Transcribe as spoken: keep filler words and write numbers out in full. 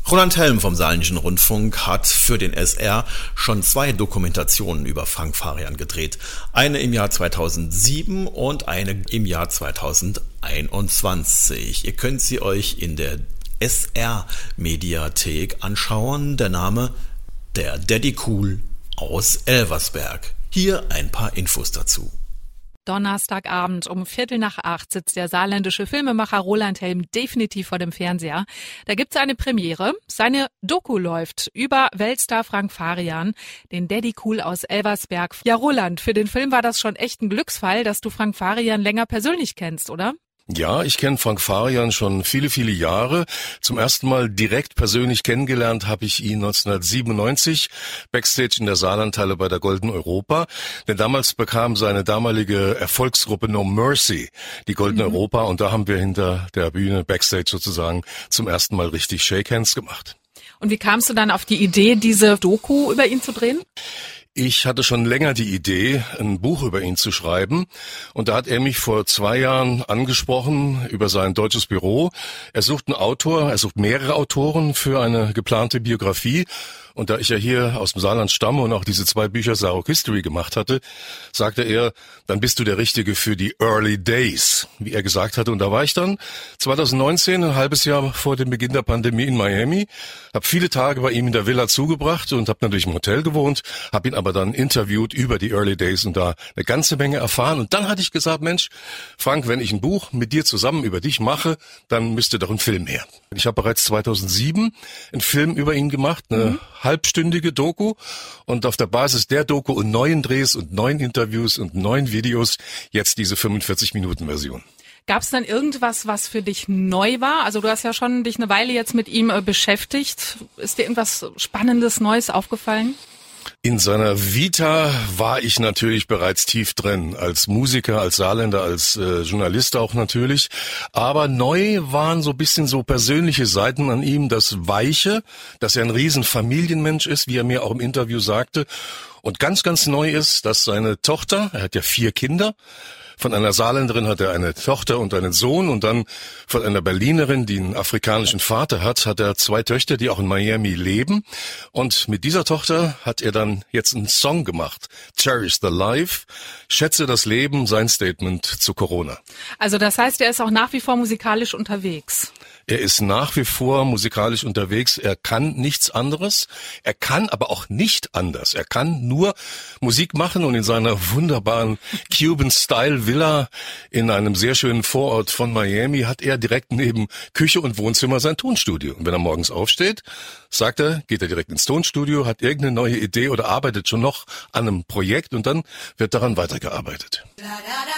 Roland Helm vom Saarländischen Rundfunk hat für den S R schon zwei Dokumentationen über Frank Farian gedreht. Eine im Jahr zweitausendsieben und eine im Jahr zweitausendeinundzwanzig. Ihr könnt sie euch in der S R-Mediathek anschauen. Der Name Der Daddy Cool aus Elversberg. Hier ein paar Infos dazu. Donnerstagabend um Viertel nach acht sitzt der saarländische Filmemacher Roland Helm definitiv vor dem Fernseher. Da gibt's eine Premiere. Seine Doku läuft über Weltstar Frank Farian, den Daddy Cool aus Elversberg. Ja, Roland, für den Film war das schon echt ein Glücksfall, dass du Frank Farian länger persönlich kennst, oder? Ja, ich kenne Frank Farian schon viele, viele Jahre. Zum ersten Mal direkt persönlich kennengelernt habe ich ihn neunzehnhundertsiebenundneunzig Backstage in der Saarlandhalle bei der Golden Europa. Denn damals bekam seine damalige Erfolgsgruppe No Mercy die Golden mhm. Europa und da haben wir hinter der Bühne Backstage sozusagen zum ersten Mal richtig Shake Hands gemacht. Und wie kamst du dann auf die Idee, diese Doku über ihn zu drehen? Ich hatte schon länger die Idee, ein Buch über ihn zu schreiben. Und da hat er mich vor zwei Jahren angesprochen über sein deutsches Büro. Er sucht einen Autor, er sucht mehrere Autoren für eine geplante Biografie. Und da ich ja hier aus dem Saarland stamme und auch diese zwei Bücher Saarrock History gemacht hatte, sagte er, dann bist du der Richtige für die Early Days, wie er gesagt hatte. Und da war ich dann zweitausendneunzehn, ein halbes Jahr vor dem Beginn der Pandemie in Miami, habe viele Tage bei ihm in der Villa zugebracht und habe natürlich im Hotel gewohnt, habe ihn aber dann interviewt über die Early Days und da eine ganze Menge erfahren. Und dann hatte ich gesagt, Mensch, Frank, wenn ich ein Buch mit dir zusammen über dich mache, dann müsste doch ein Film her. Ich habe bereits zweitausendsieben einen Film über ihn gemacht, eine mhm. halbstündige Doku, und auf der Basis der Doku und neuen Drehs und neuen Interviews und neuen Videos jetzt diese fünfundvierzig Minuten Version. Gab es dann irgendwas, was für dich neu war? Also du hast ja schon dich eine Weile jetzt mit ihm äh, beschäftigt. Ist dir irgendwas Spannendes, Neues aufgefallen? In seiner Vita war ich natürlich bereits tief drin, als Musiker, als Saarländer, als äh, Journalist auch natürlich. Aber neu waren so ein bisschen so persönliche Seiten an ihm, das Weiche, dass er ein riesen Familienmensch ist, wie er mir auch im Interview sagte. Und ganz, ganz neu ist, dass seine Tochter, er hat ja vier Kinder, von einer Saarländerin hat er eine Tochter und einen Sohn und dann von einer Berlinerin, die einen afrikanischen Vater hat, hat er zwei Töchter, die auch in Miami leben. Und mit dieser Tochter hat er dann jetzt einen Song gemacht, Cherish the Life, schätze das Leben, sein Statement zu Corona. Also das heißt, er ist auch nach wie vor musikalisch unterwegs. Er ist nach wie vor musikalisch unterwegs. Er kann nichts anderes. Er kann aber auch nicht anders. Er kann nur Musik machen und in seiner wunderbaren Cuban-Style-Villa in einem sehr schönen Vorort von Miami hat er direkt neben Küche und Wohnzimmer sein Tonstudio. Und wenn er morgens aufsteht, sagt er, geht er direkt ins Tonstudio, hat irgendeine neue Idee oder arbeitet schon noch an einem Projekt und dann wird daran weitergearbeitet.